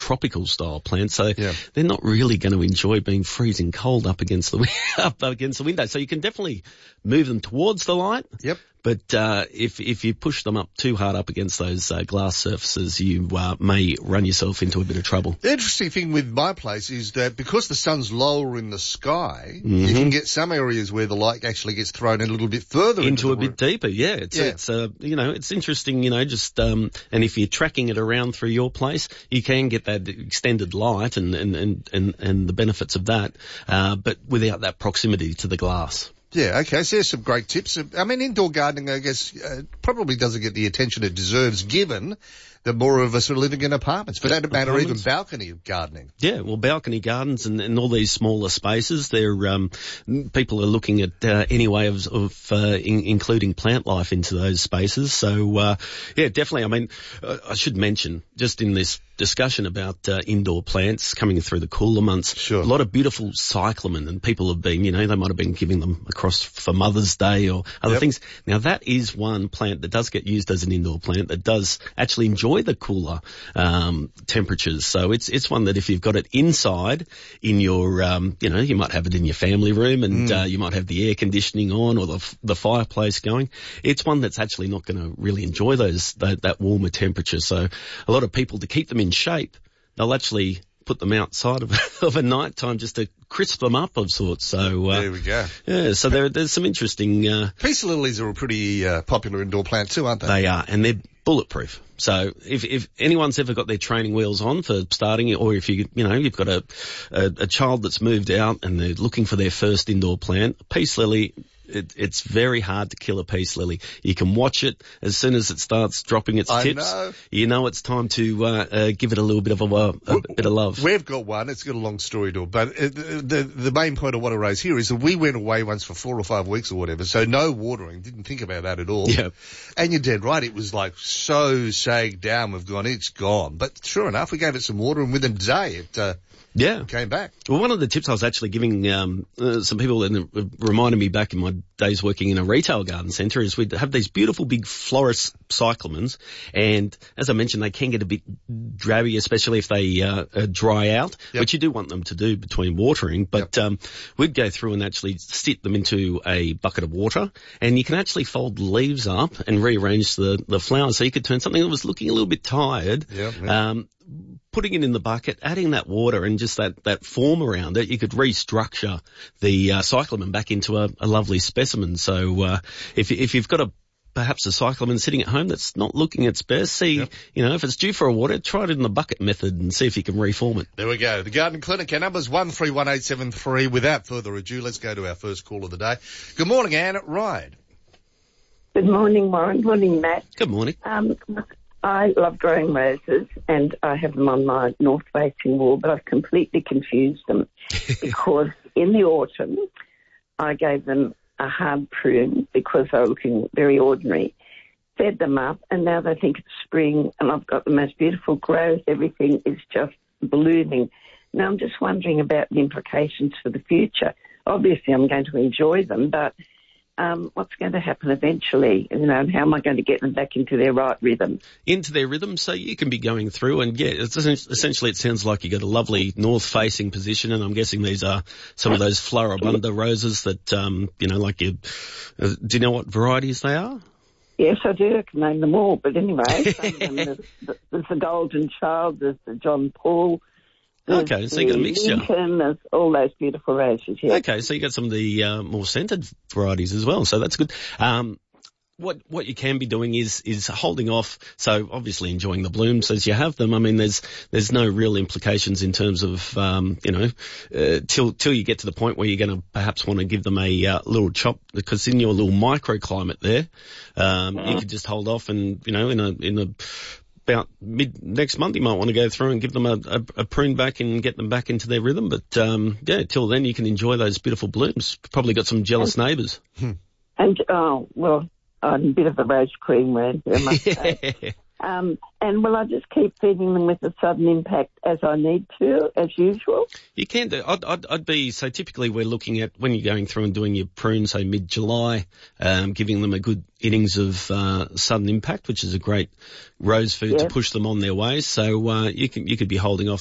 tropical style plants, so Yeah. they're not really going to enjoy being freezing cold up against the window. So you can definitely move them towards the light. Yep. But if you push them up too hard up against those glass surfaces, you may run yourself into a bit of trouble. The interesting thing with my place is that because the sun's lower in the sky, you can get some areas where the light actually gets thrown in a little bit further Into the a bit deeper, yeah. It's it's interesting, just and if you're tracking it around through your place, you can get that extended light and the benefits of that, but without that proximity to the glass. Yeah, okay, so there's some great tips. I mean, indoor gardening, I guess, probably doesn't get the attention it deserves, given that more of us are living in apartments. For that matter, even balcony gardening. Yeah, well, balcony gardens and all these smaller spaces, they're people are looking at any way of including plant life into those spaces. So, yeah, definitely. I mean, I should mention, just in this discussion about indoor plants coming through the cooler months, Sure. a lot of beautiful cyclamen, and people have been, they might have been giving them across for Mother's Day or other things. Now, that is one plant that does get used as an indoor plant that does actually enjoy the cooler temperatures. So it's one that if you've got it inside in your, you might have it in your family room and you might have the air conditioning on or the fireplace going. It's one that's actually not going to really enjoy that warmer temperature. So a lot of people, to keep them in shape, they'll actually put them outside of a night time just to crisp them up of sorts. So there we go. Yeah, so there's some interesting Peace lilies are a pretty popular indoor plant too, aren't they? They are, and they're bulletproof. So if anyone's ever got their training wheels on for starting, or if you've got a child that's moved out and they're looking for their first indoor plant, peace lily, it's very hard to kill a peace lily. You can watch it as soon as it starts dropping its tips. You know it's time to give it a little bit of a bit of love. We've got one. It's got a long story to it, but the main point I want to raise here is that we went away once for 4 or 5 weeks or whatever, so no watering. Didn't think about that at all. Yep. And you're dead right. It was like so sagged down. We've gone, it's gone. But sure enough, we gave it some water, and within a day it came back. Well, one of the tips I was actually giving some people, and it reminded me back in my days working in a retail garden centre, is we'd have these beautiful big florist cyclamens, and as I mentioned, they can get a bit drabby, especially if they dry out, which you do want them to do between watering. But we'd go through and actually sit them into a bucket of water, and you can actually fold the leaves up and rearrange the flowers, so you could turn something that was looking a little bit tired. Putting it in the bucket, adding that water and just that form around it, you could restructure the cyclamen back into a lovely specimen. So if you've got perhaps a cyclamen sitting at home that's not looking its best, see, if it's due for a water, try it in the bucket method and see if you can reform it. There we go. The Garden Clinic. Our number's 131873. Without further ado, let's go to our first call of the day. Good morning, Anne at Ryde. Good morning, Warren. Morning, Matt. Good morning. I love growing roses, and I have them on my north-facing wall, but I've completely confused them because in the autumn I gave them a hard prune because they were looking very ordinary, fed them up, and now they think it's spring, and I've got the most beautiful growth. Everything is just blooming. Now I'm just wondering about the implications for the future. Obviously I'm going to enjoy them, but what's going to happen eventually, and how am I going to get them back into their right rhythm? Into their rhythm, so you can be going through, and it's essentially it sounds like you got a lovely north-facing position, and I'm guessing these are some of those Floribunda roses that, do you know what varieties they are? Yes, I do. I can name them all, but anyway, there's the Golden Child, there's the John Paul. Okay, so you got a mixture. Lincoln, there's all those beautiful roses, yeah. Okay, so you got some of the more scented varieties as well, so that's good. What you can be doing is holding off, so obviously enjoying the blooms as you have them. I mean, there's no real implications in terms of, till you get to the point where you're going to perhaps want to give them a little chop, because in your little microclimate there, you could just hold off and, about mid next month you might want to go through and give them a prune back and get them back into their rhythm. But till then you can enjoy those beautiful blooms. Probably got some jealous neighbours. And I'm a bit of a rose queen, I must say. And will I just keep feeding them with the sudden impact as I need to, as usual? You can do. I'd be, so typically we're looking at when you're going through and doing your prunes, say mid-July, giving them a good innings of sudden impact, which is a great rose food to push them on their way. So you could be holding off